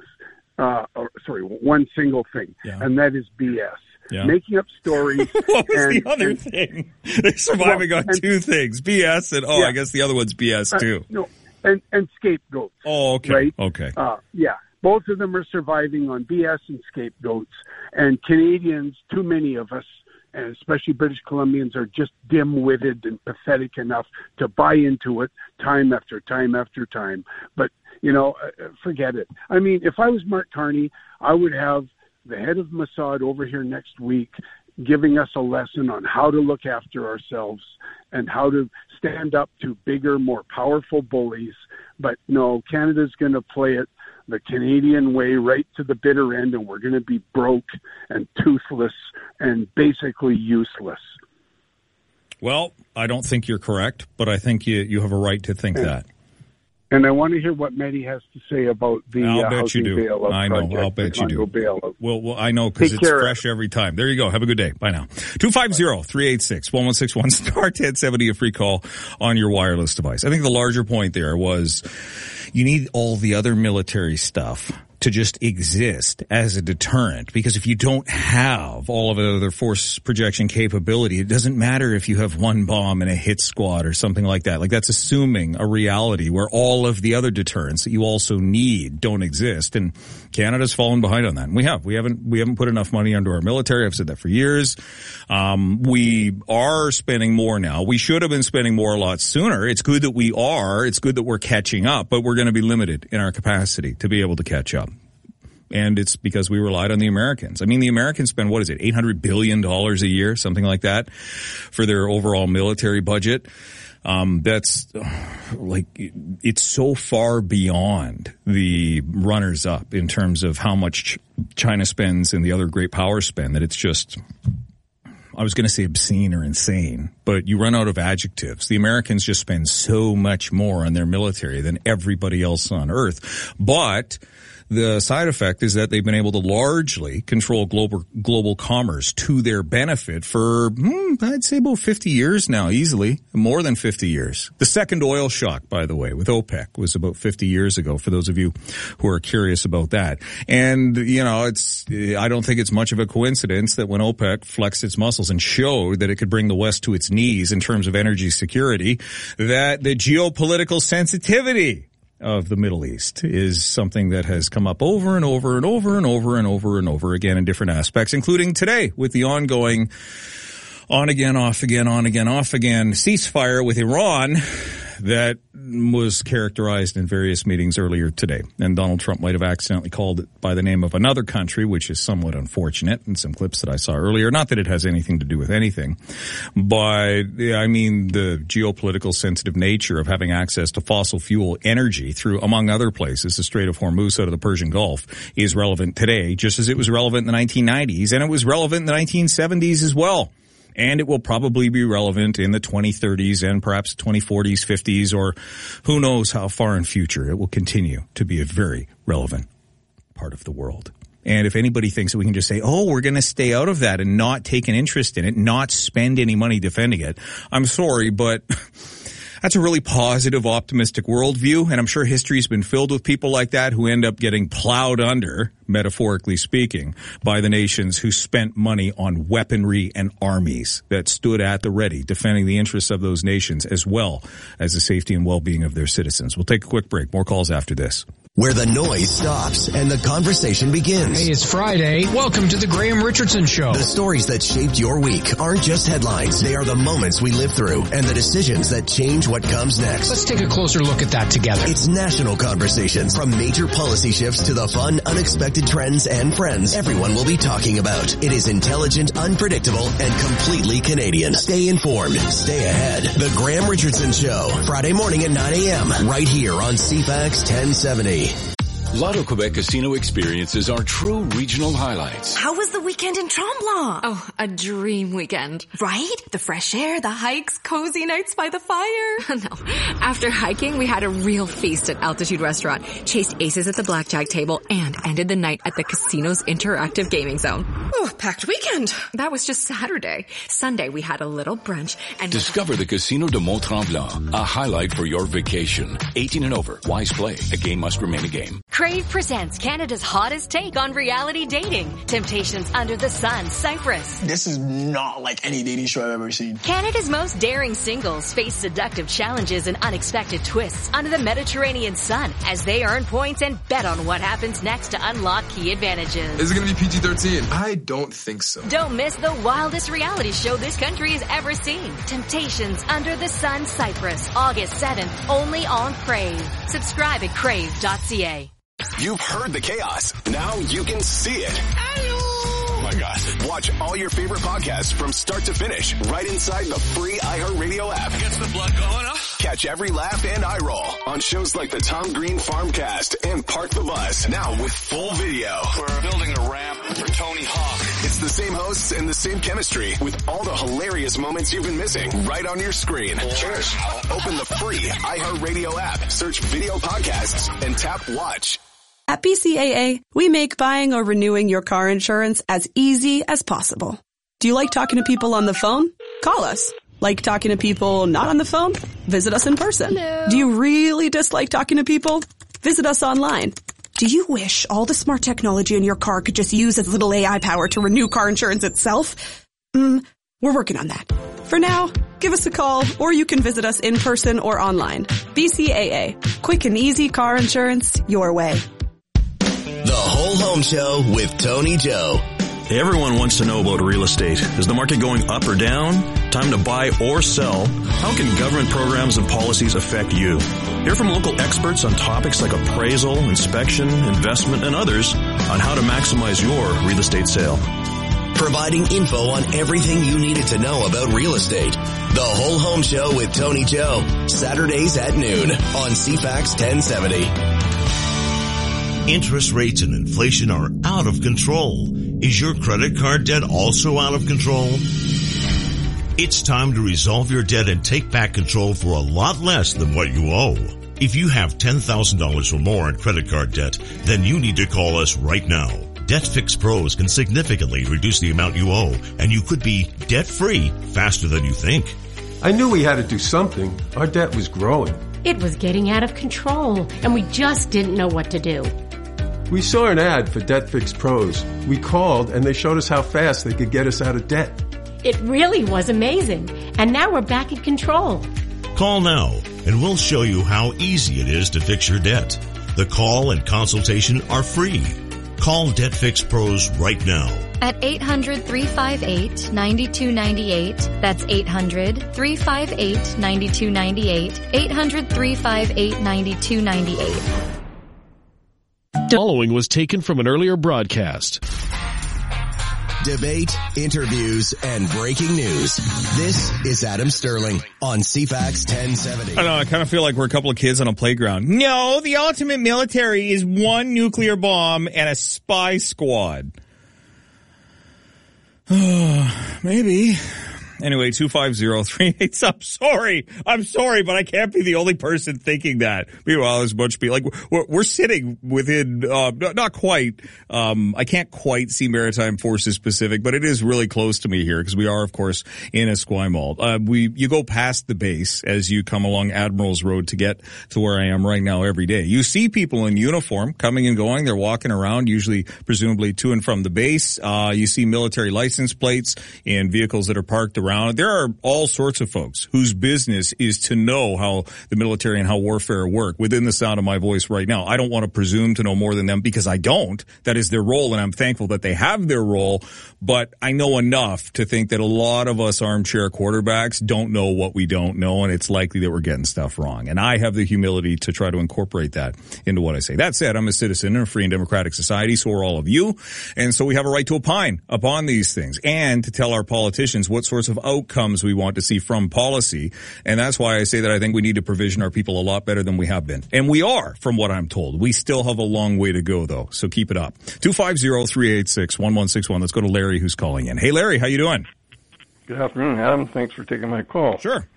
One single thing, and that is BS. Yeah. Making up stories. What was the other thing? They're surviving on 2 things, BS and, I guess the other one's BS too. No. And scapegoats. Oh, okay. Right? Okay. Both of them are surviving on BS and scapegoats. And Canadians, too many of us, and especially British Columbians, are just dim-witted and pathetic enough to buy into it time after time after time. But, forget it. I mean, if I was Mark Carney, I would have the head of Mossad over here next week giving us a lesson on how to look after ourselves and how to stand up to bigger, more powerful bullies. But no, Canada's going to play it the Canadian way right to the bitter end, and we're going to be broke and toothless and basically useless. Well, I don't think you're correct, but I think you have a right to think that. And I want to hear what Mehdi has to say about the housing bailout. I know. I'll bet you do. Bailout. Well, I know because it's fresh every time. There you go. Have a good day. Bye now. 250-386-1161 star 1070, a free call on your wireless device. I think the larger point there was you need all the other military stuff to just exist as a deterrent, because if you don't have all of the other force projection capability, it doesn't matter if you have 1 bomb and a hit squad or something like that. Like, that's assuming a reality where all of the other deterrents that you also need don't exist. And Canada's fallen behind on that. And we haven't put enough money into our military. I've said that for years. We are spending more now. We should have been spending more a lot sooner. It's good that we are. It's good that we're catching up, but we're going to be limited in our capacity to be able to catch up. And it's because we relied on the Americans. I mean, the Americans spend, $800 billion a year, something like that, for their overall military budget. That's it's so far beyond the runners up in terms of how much China spends and the other great powers spend that it's just, I was going to say obscene or insane, but you run out of adjectives. The Americans just spend so much more on their military than everybody else on Earth. But the side effect is that they've been able to largely control global commerce to their benefit for, I'd say about 50 years now, easily. More than 50 years. The second oil shock, by the way, with OPEC was about 50 years ago, for those of you who are curious about that. And, I don't think it's much of a coincidence that when OPEC flexed its muscles and showed that it could bring the West to its knees in terms of energy security, that the geopolitical sensitivity of the Middle East is something that has come up over and over and over and over and over and over again in different aspects, including today with the ongoing on again, off again, on again, off again ceasefire with Iran that was characterized in various meetings earlier today. And Donald Trump might have accidentally called it by the name of another country, which is somewhat unfortunate in some clips that I saw earlier. Not that it has anything to do with anything, but I mean the geopolitical sensitive nature of having access to fossil fuel energy through, among other places, the Strait of Hormuz out of the Persian Gulf is relevant today, just as it was relevant in the 1990s, and it was relevant in the 1970s as well. And it will probably be relevant in the 2030s and perhaps 2040s, 50s, or who knows how far in future. It will continue to be a very relevant part of the world. And if anybody thinks that we can just say, oh, we're going to stay out of that and not take an interest in it, not spend any money defending it, I'm sorry, but that's a really positive, optimistic worldview. And I'm sure history's been filled with people like that who end up getting plowed under, metaphorically speaking, by the nations who spent money on weaponry and armies that stood at the ready, defending the interests of those nations as well as the safety and well-being of their citizens. We'll take a quick break. More calls after this. Where the noise stops and the conversation begins. Hey, it's Friday. Welcome to the Graham Richardson Show. The stories that shaped your week aren't just headlines. They are the moments we live through and the decisions that change what comes next. Let's take a closer look at that together. It's national conversations. From major policy shifts to the fun, unexpected trends and friends everyone will be talking about. It is intelligent, unpredictable, and completely Canadian. Stay informed. Stay ahead. The Graham Richardson Show. Friday morning at 9 a.m. right here on CFAX 1070. Lotto Quebec Casino experiences are true regional highlights. How was the weekend in Tremblant? Oh, a dream weekend. Right? The fresh air, the hikes, cozy nights by the fire. No. After hiking, we had a real feast at Altitude Restaurant, chased aces at the blackjack table, and ended the night at the casino's interactive gaming zone. Oh, packed weekend. That was just Saturday. Sunday, we had a little brunch and discover the Casino de Mont-Tremblant, a highlight for your vacation. 18 and over. Wise play. A game must remain a game. Crave presents Canada's hottest take on reality dating. Temptations Under the Sun, Cyprus. This is not like any dating show I've ever seen. Canada's most daring singles face seductive challenges and unexpected twists under the Mediterranean sun as they earn points and bet on what happens next to unlock key advantages. Is it going to be PG-13? I don't think so. Don't miss the wildest reality show this country has ever seen. Temptations Under the Sun, Cyprus, August 7th, only on Crave. Subscribe at crave.ca. You've heard the chaos. Now you can see it. Oh my God. Watch all your favorite podcasts from start to finish right inside the free iHeartRadio app. Gets the blood going, huh? Catch every laugh and eye roll on shows like the Tom Green Farmcast and Park the Bus. Now with full video. We're building a ramp for Tony Hawk. It's the same hosts and the same chemistry with all the hilarious moments you've been missing right on your screen. Cheers. Open the free iHeartRadio app, search video podcasts, and tap watch. At BCAA, we make buying or renewing your car insurance as easy as possible. Do you like talking to people on the phone? Call us. Like talking to people not on the phone? Visit us in person. Hello. Do you really dislike talking to people? Visit us online. Do you wish all the smart technology in your car could just use as little AI power to renew car insurance itself? We're working on that. For now, give us a call or you can visit us in person or online. BCAA. Quick and easy car insurance your way. The Whole Home Show with Tony Joe. Everyone wants to know about real estate. Is the market going up or down? Time to buy or sell? How can government programs and policies affect you? Hear from local experts on topics like appraisal, inspection, investment, and others on how to maximize your real estate sale. Providing info on everything you needed to know about real estate. The Whole Home Show with Tony Joe. Saturdays at noon on CFAX 1070. Interest rates and inflation are out of control. Is your credit card debt also out of control? It's time to resolve your debt and take back control for a lot less than what you owe. If you have $10,000 or more in credit card debt, then you need to call us right now. Debt Fix Pros can significantly reduce the amount you owe, and you could be debt-free faster than you think. I knew we had to do something. Our debt was growing. It was getting out of control, and we just didn't know what to do. We saw an ad for Debt Fix Pros. We called and they showed us how fast they could get us out of debt. It really was amazing. And now we're back in control. Call now and we'll show you how easy it is to fix your debt. The call and consultation are free. Call Debt Fix Pros right now. At 800-358-9298. That's 800-358-9298. 800-358-9298. Following was taken from an earlier broadcast. Debate, interviews, and breaking news. This is Adam Sterling on CFAX 1070. I know, I kind of feel like we're a couple of kids on a playground. No, the ultimate military is one nuclear bomb and a spy squad. Maybe. Anyway, 250-38. I'm sorry, but I can't be the only person thinking that. Meanwhile, there's a bunch of people, like, we're sitting within, not quite, I can't quite see Maritime Forces Pacific, but it is really close to me here, because we are, of course, in Esquimalt. You go past the base as you come along Admiral's Road to get to where I am right now every day. You see people in uniform coming and going. They're walking around, usually, presumably, to and from the base. You see military license plates in vehicles that are parked around. There are all sorts of folks whose business is to know how the military and how warfare work within the sound of my voice right now. I don't want to presume to know more than them, because I don't. That is their role, and I'm thankful that they have their role. But I know enough to think that a lot of us armchair quarterbacks don't know what we don't know, and it's likely that we're getting stuff wrong. And I have the humility to try to incorporate that into what I say. That said, I'm a citizen in a free and democratic society, so are all of you. And so we have a right to opine upon these things and to tell our politicians what sorts of outcomes we want to see from policy. And that's why I say that I think we need to provision our people a lot better than we have been. And we are, from what I'm told. We still have a long way to go, though. So keep it up. 250-386-1161. Let's go to Larry, who's calling in. Hey, Larry, how you doing? Good afternoon, Adam. Thanks for taking my call. Sure.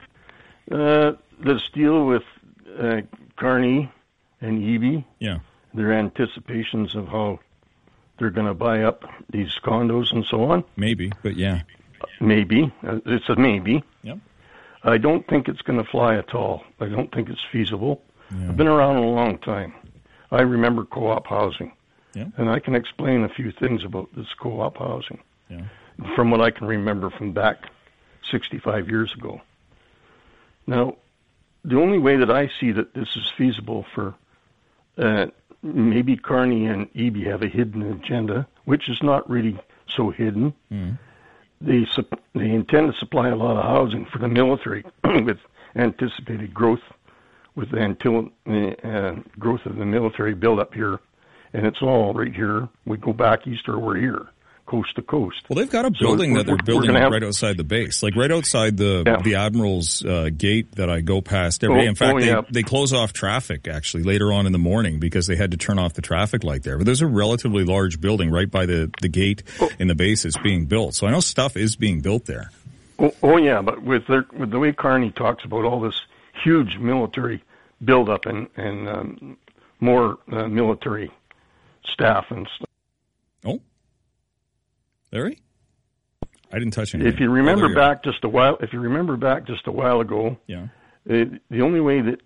This deal with Carney and Eby, their anticipations of how they're going to buy up these condos and so on. Maybe, but yeah. Maybe. It's a maybe. Yep. I don't think it's going to fly at all. I don't think it's feasible. Yeah. I've been around a long time. I remember co-op housing. Yeah. And I can explain a few things about this co-op housing from what I can remember from back 65 years ago. Now, the only way that I see that this is feasible for maybe Carney and Eby have a hidden agenda, which is not really so hidden. Mm. They intend to supply a lot of housing for the military with anticipated growth, with the growth of the military build up here, and it's all right here. We go back east or we're here, coast to coast. Well, they've got a building that they're building right outside the base, like right outside the Admiral's gate that I go past every day. In fact, they close off traffic actually later on in the morning because they had to turn off the traffic light there. But there's a relatively large building right by the gate in the base that's being built. So I know stuff is being built there. But with the way Carney talks about all this huge military buildup and more military staff and stuff. Oh. Larry? I didn't touch anything. If you remember back just a while ago, the only way that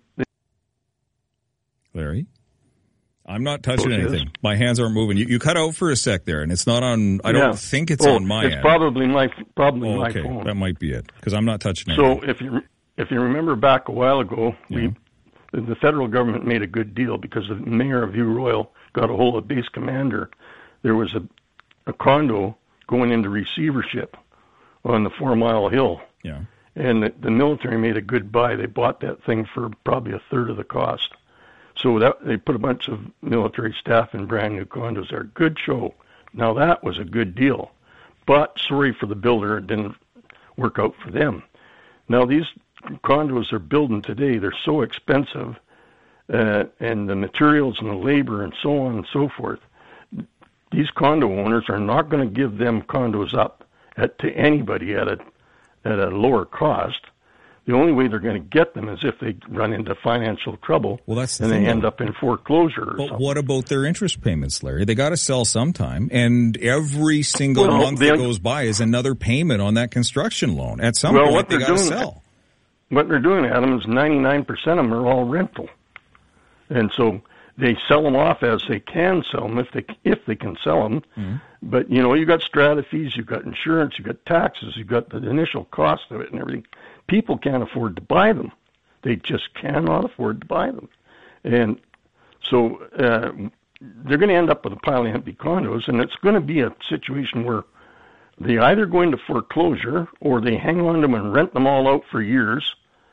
Larry, I'm not touching anything. My hands aren't moving. You cut out for a sec there, and it's not on. I don't think it's on my end. It's probably my phone. That might be it because I'm not touching anything. So if you remember back a while ago, the federal government made a good deal because the mayor of View Royal got a hold of base commander. There was a condo going into receivership on the 4 Mile Hill. Yeah. And the military made a good buy. They bought that thing for probably a third of the cost. So they put a bunch of military staff in brand new condos there. Good show. Now that was a good deal. But sorry for the builder, it didn't work out for them. Now these condos they're building today, they're so expensive, and the materials and the labor and so on and so forth. These condo owners are not going to give them condos up to anybody at a lower cost. The only way they're going to get them is if they run into financial trouble and they end up in foreclosure. But what about their interest payments, Larry? They got to sell sometime, and every single month that goes by is another payment on that construction loan. At some point, they got to sell. What they're doing, Adam, is 99% of them are all rental, and so they sell them off as they can sell them if they can sell them. Mm-hmm. But you got strata fees, you got insurance, you got taxes, you got the initial cost of it and everything. People can't afford to buy them. They just cannot afford to buy them, and so they're going to end up with a pile of empty condos, and it's going to be a situation where they either go into foreclosure or they hang on to them and rent them all out for years,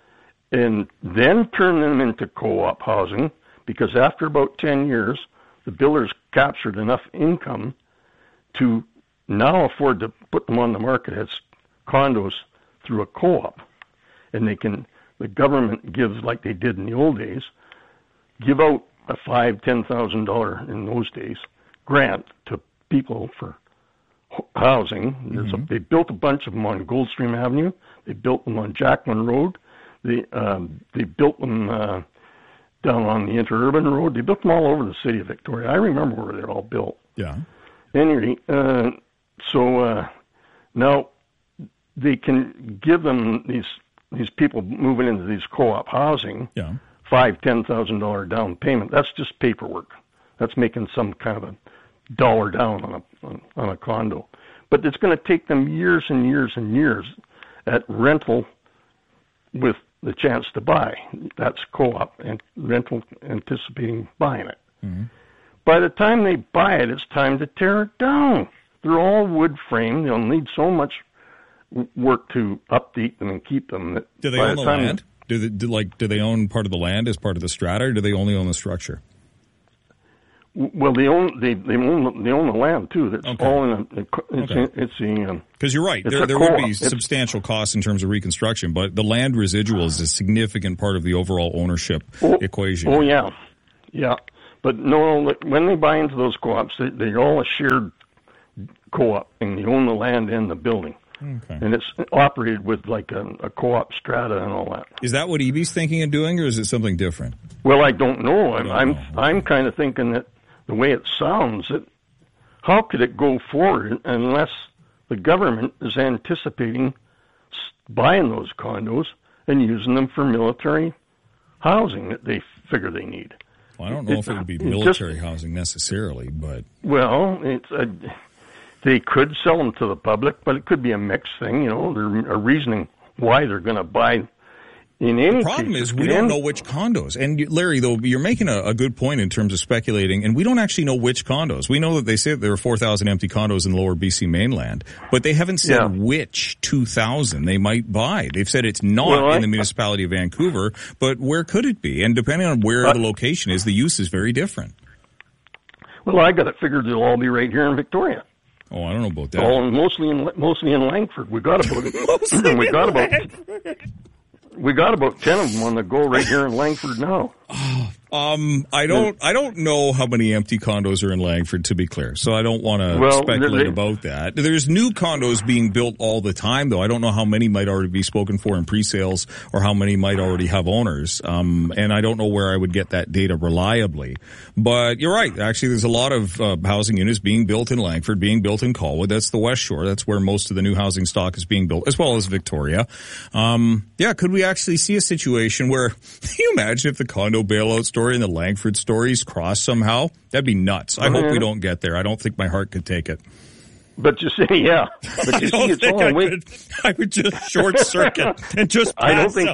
and then turn them into co-op housing. Because after about 10 years, the builders captured enough income to now afford to put them on the market as condos through a co-op. And the government gives, like they did in the old days, give out a $5,000, $10,000 in those days grant to people for housing. They built a bunch of them on Goldstream Avenue. They built them on Jacqueline Road. They built them down on the Interurban Road. They built them all over the city of Victoria. I remember where they're all built. Yeah. Anyway, so now they can give them these people moving into these co-op housing $5,000-$10,000 down payment. That's just paperwork. That's making some kind of a dollar down on a condo. But it's going to take them years and years and years at rental with the chance to buy. That's co-op and rental anticipating buying it. Mm-hmm. By the time they buy it, it's time to tear it down. They're all wood frame. They'll need so much work to update them and keep them. That do they own the land? Do they own part of the land as part of the strata, or do they only own the structure? Well, they own the land too. That's all in because you're right. There would be substantial costs in terms of reconstruction, but the land residual is a significant part of the overall ownership equation. Oh yeah. But no, when they buy into those co-ops, they're all a shared co-op, and they own the land and the building. Okay. And it's operated with like a co-op strata and all that. Is that what EB's thinking of doing, or is it something different? Well, I don't know. I'm kind of thinking that the way it sounds, how could it go forward unless the government is anticipating buying those condos and using them for military housing that they figure they need? Well, I don't know if it would be military housing necessarily, but... Well, they could sell them to the public, but it could be a mixed thing. You know, they're reasoning why they're going to buy. The problem is we don't know which condos. And Larry, though, you're making a good point in terms of speculating, and we don't actually know which condos. We know that they say that there are 4,000 empty condos in the lower BC mainland, but they haven't said which 2,000 they might buy. They've said it's not in the municipality of Vancouver, but where could it be? And depending on where the location is, the use is very different. Well, I got it figured they'll all be right here in Victoria. Oh, I don't know about that. Oh, mostly in Langford. We got about 10 of them on the go right here in Langford now. I don't know how many empty condos are in Langford, to be clear, so I don't want to speculate about that. There's new condos being built all the time, though. I don't know how many might already be spoken for in pre-sales or how many might already have owners, and I don't know where I would get that data reliably. But you're right. Actually, there's a lot of housing units being built in Langford, being built in Colwood. That's the West Shore. That's where most of the new housing stock is being built, as well as Victoria. Could we actually see a situation where, can you imagine if the condo bailout story and the Langford stories cross somehow? That'd be nuts. I hope we don't get there. I don't think my heart could take it. But you see, But you see, it's all I would just short circuit and just pass I don't think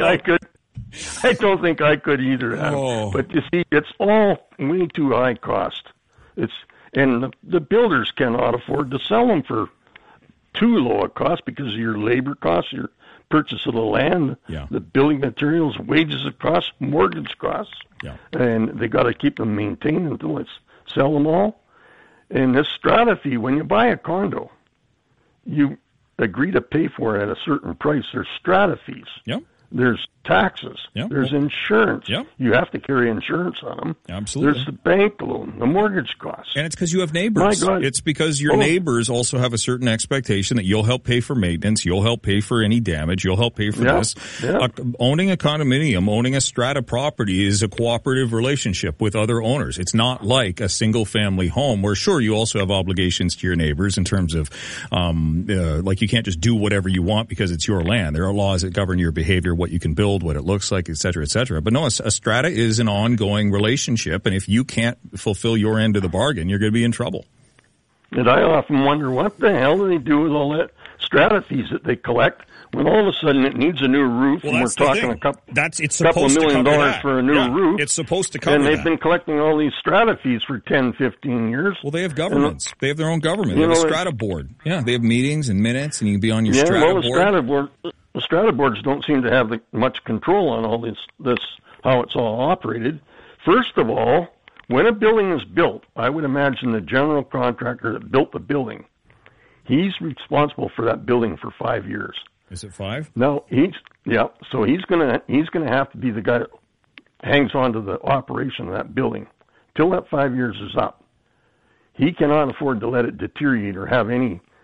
I could either. But you see, it's all way too high cost. And the builders cannot afford to sell them for too low a cost because of your labor costs, your purchase of the land, the building materials, wages of costs, mortgage costs, and they got to keep them maintained until it's sell them all. And this strata fee, when you buy a condo, you agree to pay for it at a certain price. There's strata fees. Yep. There's taxes. Yep. There's insurance. Yep. You have to carry insurance on them. Absolutely. There's the bank loan, the mortgage costs. And it's because you have neighbors. My God. It's because your neighbors also have a certain expectation that you'll help pay for maintenance, you'll help pay for any damage, you'll help pay for this. Yeah. Owning a condominium, owning a strata property is a cooperative relationship with other owners. It's not like a single-family home where, sure, you also have obligations to your neighbors in terms of, like you can't just do whatever you want because it's your land. There are laws that govern your behavior, what you can build, what it looks like, et cetera, et cetera. But no, a strata is an ongoing relationship, and if you can't fulfill your end of the bargain, you're going to be in trouble. And I often wonder, what the hell do they do with all that strata fees that they collect when all of a sudden it needs a new roof, and we're talking a couple $1 million for a new roof. It's supposed to cover that. And they've been collecting all these strata fees for 10, 15 years. Well, they have governments. They have their own government. They have a strata board. Yeah, they have meetings and minutes, and you can be on your strata board. The strata boards don't seem to have much control on all this, how it's all operated. First of all, when a building is built, I would imagine the general contractor that built the building, he's responsible for that building for 5 years. Is it 5? No, so he's gonna have to be the guy that hangs on to the operation of that building till that 5 years is up. He cannot afford to let it deteriorate or have any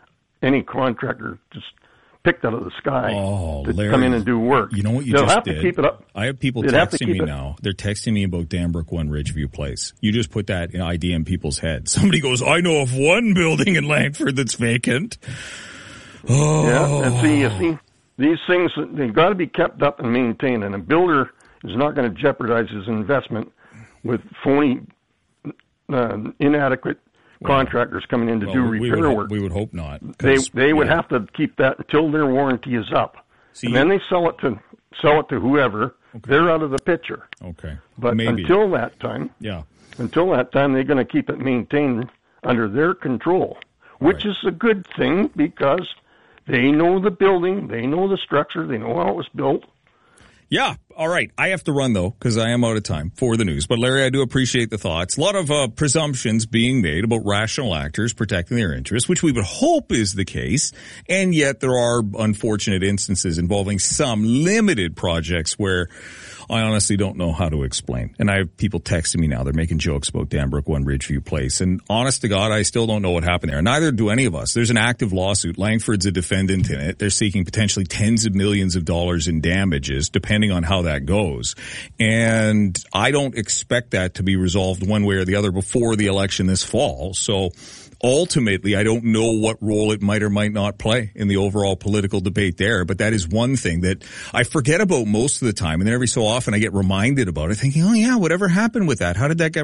any contractor just picked out of the sky to Larry, come in and do work. You know what you They'll just have did? to keep it up. I have people texting me now. They're texting me about Danbrook 1 Ridgeview Place. You just put that idea in people's heads. Somebody goes, I know of one building in Langford that's vacant. Oh. Yeah, and you see, these things, they've got to be kept up and maintained, and a builder is not going to jeopardize his investment with phony, inadequate contractors coming in to do repair work. We would hope not. They would have to keep that until their warranty is up. And then they sell it to whoever. Okay. They're out of the picture. Okay. But until that time, they're going to keep it maintained under their control, which is a good thing because they know the building, they know the structure, they know how it was built. Yeah. All right. I have to run, though, because I am out of time for the news. But, Larry, I do appreciate the thoughts. A lot of presumptions being made about rational actors protecting their interests, which we would hope is the case. And yet there are unfortunate instances involving some limited projects where I honestly don't know how to explain. And I have people texting me now. They're making jokes about Danbrook 1 Ridgeview Place. And honest to God, I still don't know what happened there. Neither do any of us. There's an active lawsuit. Langford's a defendant in it. They're seeking potentially tens of millions of dollars in damages, depending on how that goes. And I don't expect that to be resolved one way or the other before the election this fall. So ultimately, I don't know what role it might or might not play in the overall political debate there, but that is one thing that I forget about most of the time, and then every so often I get reminded about it, thinking, oh yeah, whatever happened with that? How did that